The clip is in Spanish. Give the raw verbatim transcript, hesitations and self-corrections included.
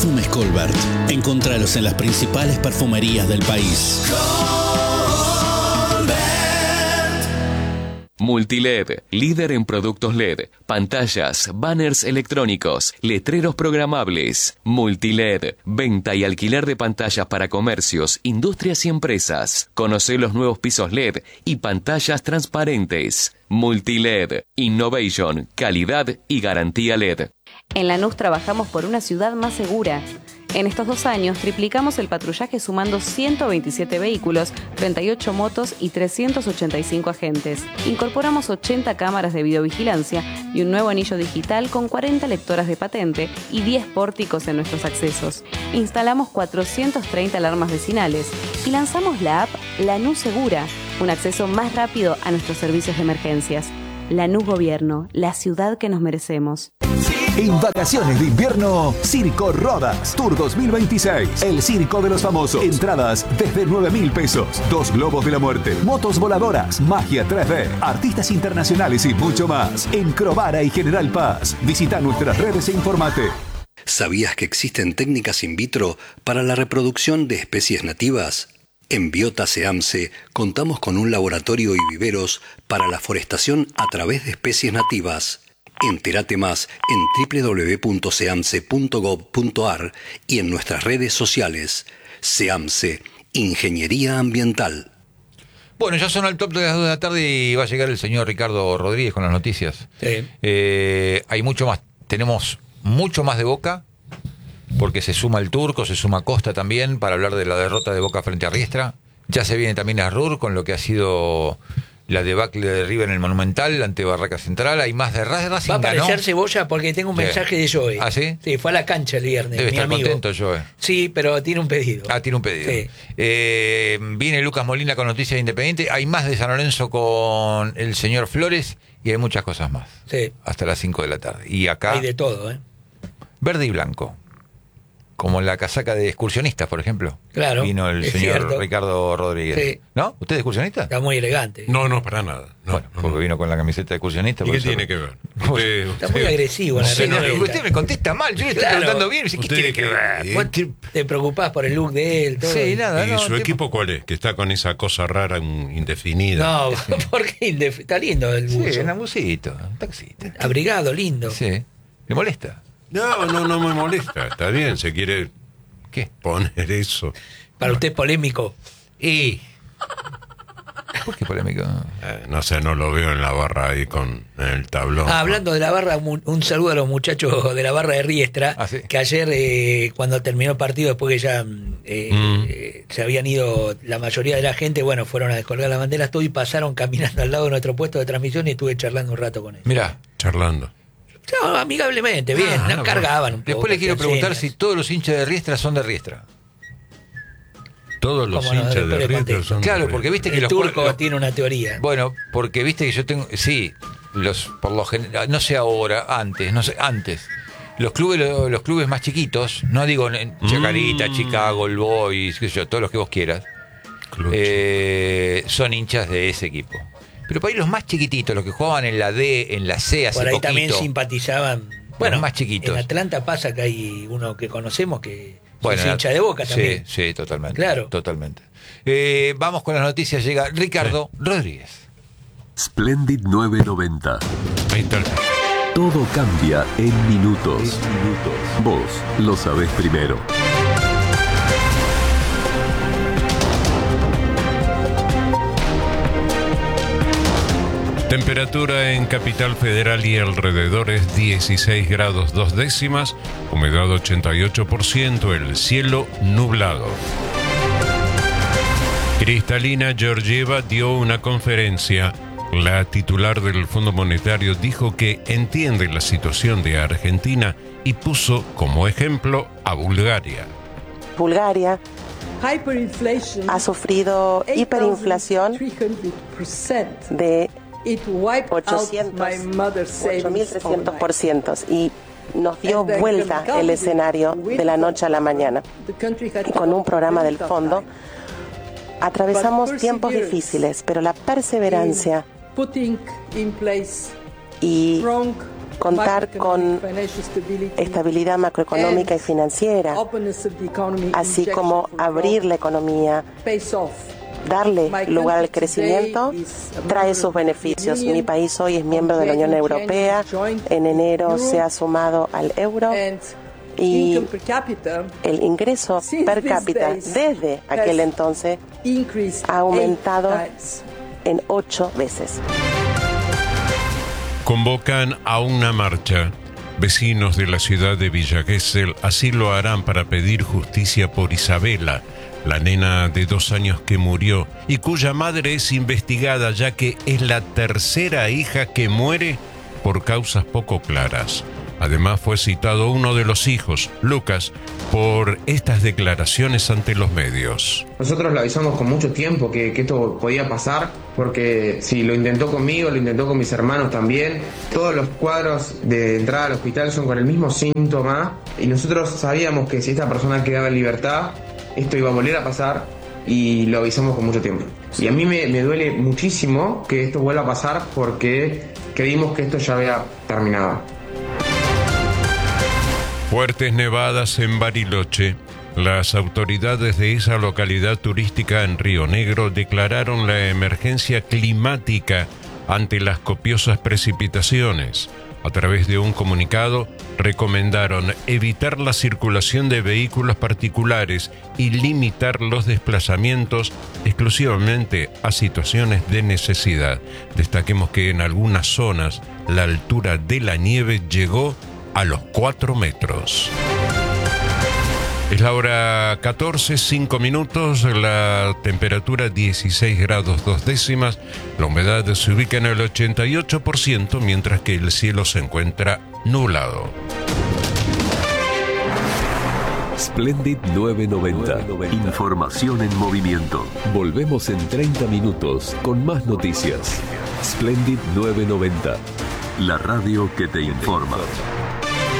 Perfumes Colbert. Encontralos en las principales perfumerías del país. Multiled, líder en productos L E D, pantallas, banners electrónicos, letreros programables. Multiled, venta y alquiler de pantallas para comercios, industrias y empresas. Conoce los nuevos pisos L E D y pantallas transparentes. Multiled, innovation, calidad y garantía L E D. En Lanús trabajamos por una ciudad más segura. En estos dos años triplicamos el patrullaje sumando ciento veintisiete vehículos, treinta y ocho motos y trescientos ochenta y cinco agentes. Incorporamos ochenta cámaras de videovigilancia y un nuevo anillo digital con cuarenta lectoras de patente y diez pórticos en nuestros accesos. Instalamos cuatrocientas treinta alarmas vecinales y lanzamos la app Lanús Segura, un acceso más rápido a nuestros servicios de emergencias. Lanús Gobierno, la ciudad que nos merecemos. En vacaciones de invierno, Circo Rodas Tour dos mil veintiséis. El circo de los famosos. Entradas desde nueve mil pesos. Dos globos de la muerte, motos voladoras, magia tres D, artistas internacionales y mucho más. En Crovara y General Paz. Visita nuestras redes e informate. ¿Sabías que existen técnicas in vitro para la reproducción de especies nativas? En Biota SEAMSE contamos con un laboratorio y viveros para la forestación a través de especies nativas. Entérate más en doble u doble u doble u punto seamse punto gob punto ar y en nuestras redes sociales. SEAMSE, Ingeniería Ambiental. Bueno, ya son el top de las dos de la tarde y va a llegar el señor Ricardo Rodríguez con las noticias. Sí. Eh, hay mucho más, tenemos mucho más de Boca, porque se suma el Turco, se suma Costa también, para hablar de la derrota de Boca frente a Riestra. Ya se viene también a Rur con lo que ha sido la debacle de River en el Monumental ante Barraca Central. Hay más de Racing. Va a aparecer ¿no? Cebolla porque tengo un Sí. mensaje de Joe. ¿Ah, sí? Sí, fue a la cancha el viernes. Debe mi estar amigo. contento, Joe. Sí, pero tiene un pedido. Ah, tiene un pedido. Sí. Eh, viene Lucas Molina con Noticias de Independiente. Hay más de San Lorenzo con el señor Flores y hay muchas cosas más. Sí. Hasta las cinco de la tarde. Y acá, Hay de todo, ¿eh? verde y blanco. Como la casaca de excursionistas, por ejemplo. Claro, Vino el es señor cierto. Ricardo Rodríguez. Sí. ¿No? ¿Usted es excursionista? Está muy elegante. No, no, para nada. No, bueno, no, porque no. vino con la camiseta de excursionista. ¿Y por qué eso- tiene que ver? Bueno, Usted, Está usted- muy agresivo. la usted no reina le- esta. Usted me contesta mal, yo le estoy Claro. preguntando bien. ¿Qué Usted tiene que que- ver? eh, Vos te preocupás por el look de él, todo. Sí, nada, ¿Y no, su tipo- equipo cuál es? Que está con esa cosa rara un- indefinida. No, porque indef- está lindo el Sí, buzo. un abusito, un taxista. Abrigado, lindo. Sí. ¿Le molesta? No, no, no me molesta. Está bien, se quiere ¿Qué? poner eso. Para usted polémico. Y... ¿Por qué polémico? Eh, no sé, no lo veo en la barra ahí con en el tablón. Ah, hablando de la barra, un, un saludo a los muchachos de la barra de Riestra, Ah, sí. que ayer eh, cuando terminó el partido, después que ya eh, Mm. eh, se habían ido la mayoría de la gente, bueno, fueron a descolgar las banderas, todo y pasaron caminando al lado de nuestro puesto de transmisión y estuve charlando un rato con ellos. Mirá, Charlando. No, amigablemente, bien, Ah, no, no, cargaban un poco. después le quiero hacían preguntar señas. si todos los hinchas de Riestra son de Riestra. Todos los ¿Cómo no? hinchas Después de le River contesto. son. Claro, de porque River. viste que El los turco los- tiene una teoría. Bueno, porque viste que yo tengo, sí, los por lo general, no sé ahora, antes, no sé, antes. Los clubes los, los clubes más chiquitos, no digo en Chacarita, Mm. Chicago, el Boys, qué sé yo, todos los que vos quieras, Club. eh, son hinchas de ese equipo. Pero para ir los más chiquititos, los que jugaban en la D, en la C hace Por ahí poquito, también simpatizaban. Bueno, más chiquitos. En Atlanta pasa que hay uno que conocemos que bueno, es hincha de Boca sí, también. Sí, totalmente. Claro. Totalmente. Eh, vamos con las noticias, llega Ricardo Rodríguez. Splendid nueve noventa. Ahí está el- Todo cambia en minutos. Vos lo sabés primero. Temperatura en Capital Federal y alrededores dieciséis grados dos décimas, humedad ochenta y ocho por ciento, el cielo nublado. Cristalina Georgieva dio una conferencia. La titular del Fondo Monetario dijo que entiende la situación de Argentina y puso como ejemplo a Bulgaria. Bulgaria ha sufrido hiperinflación de ocho mil trescientos por ciento y nos dio vuelta el escenario de la noche a la mañana. Y con un programa del fondo atravesamos tiempos difíciles, pero la perseverancia y contar con estabilidad macroeconómica y financiera, así como abrir la economía, darle lugar al crecimiento, trae sus beneficios. Mi país hoy es miembro de la Unión Europea, en enero se ha sumado al euro y el ingreso per cápita desde aquel entonces ha aumentado en ocho veces. Convocan a una marcha. Vecinos de la ciudad de Villa Gesell así lo harán para pedir justicia por Isabela, la nena de dos años que murió y cuya madre es investigada, ya que es la tercera hija que muere por causas poco claras. Además fue citado uno de los hijos, Lucas, por estas declaraciones ante los medios. Nosotros lo avisamos con mucho tiempo que, que esto podía pasar, porque si lo intentó conmigo, lo intentó con mis hermanos también. Todos los cuadros de entrada al hospital son con el mismo síntoma y nosotros sabíamos que si esta persona quedaba en libertad, esto iba a volver a pasar y lo avisamos con mucho tiempo. Y a mí me, me duele muchísimo que esto vuelva a pasar porque creímos que esto ya había terminado. Fuertes nevadas en Bariloche. Las autoridades de esa localidad turística en Río Negro declararon la emergencia climática ante las copiosas precipitaciones. A través de un comunicado, recomendaron evitar la circulación de vehículos particulares y limitar los desplazamientos exclusivamente a situaciones de necesidad. Destaquemos que en algunas zonas la altura de la nieve llegó a los cuatro metros. Es la hora catorce, cinco minutos, la temperatura dieciséis grados dos décimas, la humedad se ubica en el ochenta y ocho por ciento, mientras que el cielo se encuentra nublado. Splendid nueve noventa. Información en movimiento. Volvemos en treinta minutos con más noticias. Splendid nueve noventa. La radio que te informa.